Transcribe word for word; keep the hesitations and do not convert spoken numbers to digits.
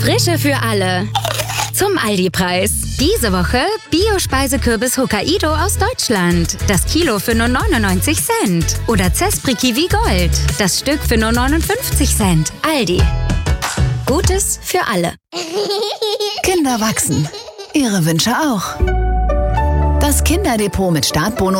Frische für alle. Zum Aldi-Preis. Diese Woche Bio-Speisekürbis Hokkaido aus Deutschland. Das Kilo für nur neunundneunzig Cent. Oder Zespri Kiwi Gold. Das Stück für nur neunundfünfzig Cent. Aldi. Gutes für alle. Kinder wachsen. Ihre Wünsche auch. Das Kinderdepot mit Startbonus